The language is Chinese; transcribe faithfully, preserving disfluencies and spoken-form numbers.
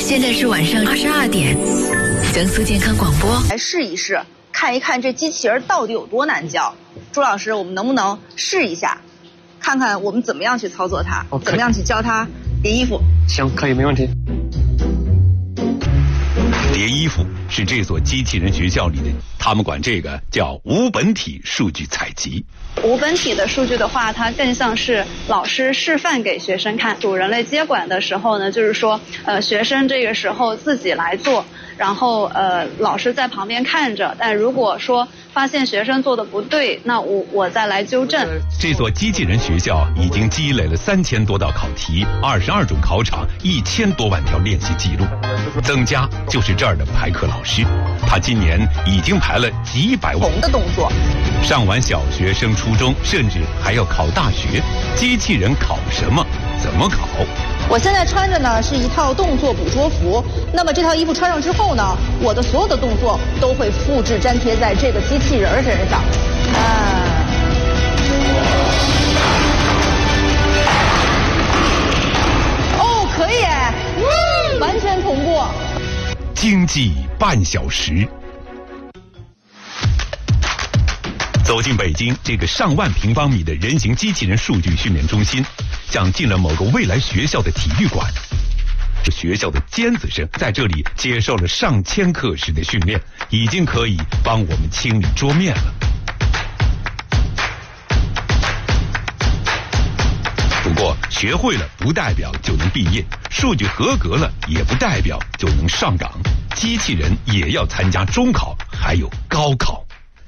现在是晚上二十二点，江苏健康广播。 来试一试，看一看这机器人到底有多难教。朱老师，我们能不能试一下，看看我们怎么样去操作它， 哦、 怎么样去教它叠衣服？ 行，可以，没问题。 叠衣服是这所机器人学校里的，他们管这个叫无本体数据采集。 无本体的数据的话，它更像是老师示范给学生看。主人类接管的时候呢，就是说，呃，学生这个时候自己来做，然后呃，老师在旁边看着。但如果说发现学生做的不对，那我我再来纠正。 这所机器人学校已经积累了三千多道考题，二十二种考场，一千多万条练习记录。增加就是这儿的排课老师，他今年已经排了几百万的动作。 上完小学升初中，甚至还要考大学，机器人考什么？怎么考？ 我现在穿着呢是一套动作捕捉服，那么这套衣服穿上之后呢，我的所有的动作都会复制粘贴在这个机器人身上。啊，哦，可以，嗯，完全同步。 经济半小时。走进北京这个上万平方米的人形机器人数据训练中心，像进了某个未来学校的体育馆。这学校的尖子生在这里接受了上千课时的训练，已经可以帮我们清理桌面了。不过学会了不代表就能毕业，数据合格了也不代表就能上岗。机器人也要参加中考，还有高考。